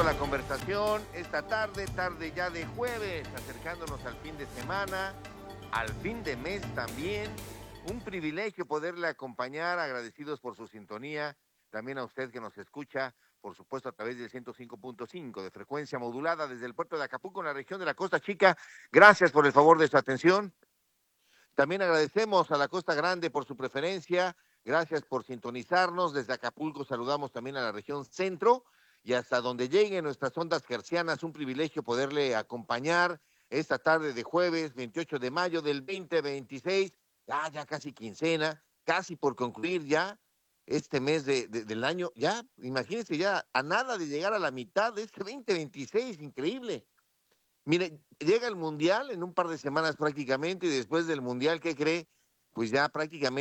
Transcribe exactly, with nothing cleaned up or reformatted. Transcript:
la conversación esta tarde, tarde ya de jueves, acercándonos al fin de semana, al fin de mes también. Un privilegio poderle acompañar, agradecidos por su sintonía, también a usted que nos escucha, por supuesto a través del ciento cinco punto cinco de frecuencia modulada desde el puerto de Acapulco, en la región de la Costa Chica. Gracias por el favor de su atención. También agradecemos a la Costa Grande por su preferencia. Gracias por sintonizarnos. Desde Acapulco saludamos también a la región centro y hasta donde lleguen nuestras ondas hercianas. Un privilegio poderle acompañar esta tarde de jueves veintiocho de mayo del veinte veintiséis. Ya, ya casi quincena, casi por concluir ya este mes de, de, del año. Ya, imagínense ya a nada de llegar a la mitad de este veinte veintiséis. Increíble. Mire, llega el Mundial en un par de semanas prácticamente y después del Mundial, ¿qué cree? Pues ya prácticamente